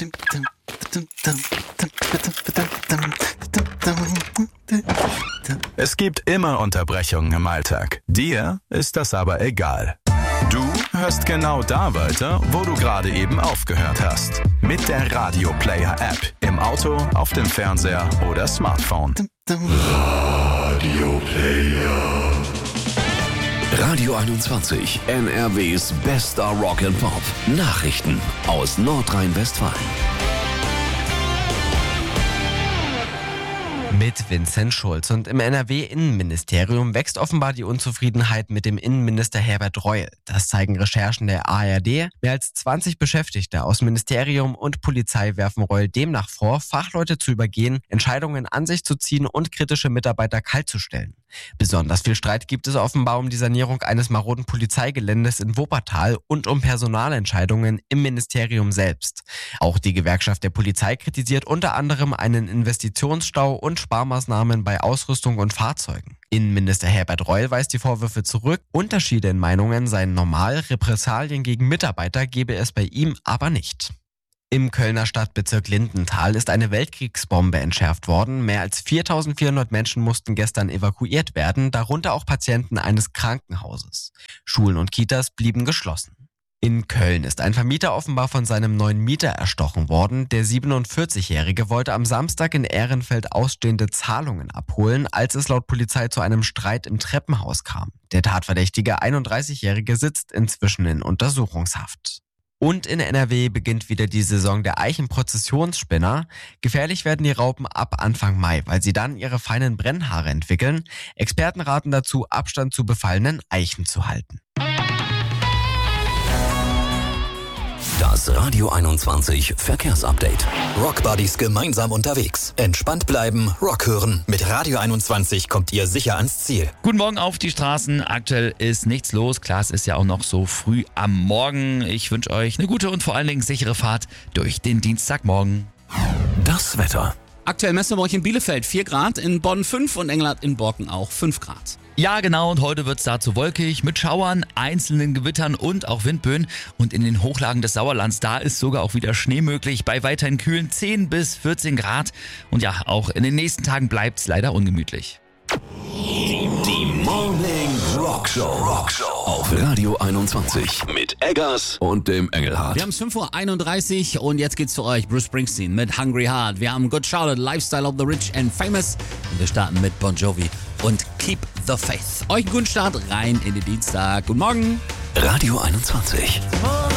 Es gibt immer Unterbrechungen im Alltag. Dir ist das aber egal. Du hörst genau da weiter, wo du gerade eben aufgehört hast. Mit der Radio Player App. Im Auto, auf dem Fernseher oder Smartphone. Radio Player. Radio 21, NRWs bester Rock and Pop. Nachrichten aus Nordrhein-Westfalen. Mit Vincent Schulz. Und im NRW-Innenministerium wächst offenbar die Unzufriedenheit mit dem Innenminister Herbert Reul. Das zeigen Recherchen der ARD. Mehr als 20 Beschäftigte aus Ministerium und Polizei werfen Reul demnach vor, Fachleute zu übergehen, Entscheidungen an sich zu ziehen und kritische Mitarbeiter kaltzustellen. Besonders viel Streit gibt es offenbar um die Sanierung eines maroden Polizeigeländes in Wuppertal und um Personalentscheidungen im Ministerium selbst. Auch die Gewerkschaft der Polizei kritisiert unter anderem einen Investitionsstau und Sparmaßnahmen bei Ausrüstung und Fahrzeugen. Innenminister Herbert Reul weist die Vorwürfe zurück. Unterschiede in Meinungen seien normal, Repressalien gegen Mitarbeiter gebe es bei ihm aber nicht. Im Kölner Stadtbezirk Lindenthal ist eine Weltkriegsbombe entschärft worden. Mehr als 4.400 Menschen mussten gestern evakuiert werden, darunter auch Patienten eines Krankenhauses. Schulen und Kitas blieben geschlossen. In Köln ist ein Vermieter offenbar von seinem neuen Mieter erstochen worden. Der 47-Jährige wollte am Samstag in Ehrenfeld ausstehende Zahlungen abholen, als es laut Polizei zu einem Streit im Treppenhaus kam. Der tatverdächtige 31-Jährige sitzt inzwischen in Untersuchungshaft. Und in NRW beginnt wieder die Saison der Eichenprozessionsspinner. Gefährlich werden die Raupen ab Anfang Mai, weil sie dann ihre feinen Brennhaare entwickeln. Experten raten dazu, Abstand zu befallenen Eichen zu halten. Das Radio 21 Verkehrsupdate. Rockbuddies gemeinsam unterwegs. Entspannt bleiben, Rock hören. Mit Radio 21 kommt ihr sicher ans Ziel. Guten Morgen auf die Straßen. Aktuell ist nichts los. Klar, es ist ja auch noch so früh am Morgen. Ich wünsche euch eine gute und vor allen Dingen sichere Fahrt durch den Dienstagmorgen. Das Wetter. Aktuell messen wir euch in Bielefeld 4 Grad, in Bonn 5 und Engelhardt in Borken auch 5 Grad. Ja, genau, und heute wird es dazu wolkig mit Schauern, einzelnen Gewittern und auch Windböen. Und in den Hochlagen des Sauerlands, da ist sogar auch wieder Schnee möglich, bei weiterhin kühlen 10 bis 14 Grad. Und ja, auch in den nächsten Tagen bleibt es leider ungemütlich. Die Morning Rockshow auf Radio 21 mit Eggers und dem Engelhardt. Wir haben es 5:31 Uhr und jetzt geht's für euch. Bruce Springsteen mit Hungry Heart. Wir haben Good Charlotte, Lifestyle of the Rich and Famous. Und wir starten mit Bon Jovi und Keep the Faith. Euch einen guten Start rein in den Dienstag. Guten Morgen. Radio 21.